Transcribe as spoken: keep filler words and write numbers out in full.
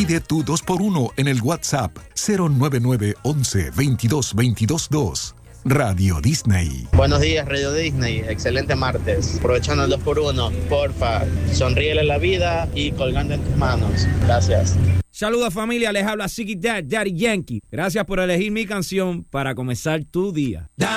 Pide tu dos por uno en el WhatsApp cero nueve nueve once veintidós veintidós dos. Radio Disney. Buenos días, Radio Disney. Excelente martes. Aprovechando el dos por uno, porfa, sonríele a la vida y colgando en tus manos. Gracias. Saludos, familia. Les habla Ziggy Dad, Daddy Yankee. Gracias por elegir mi canción para comenzar tu día.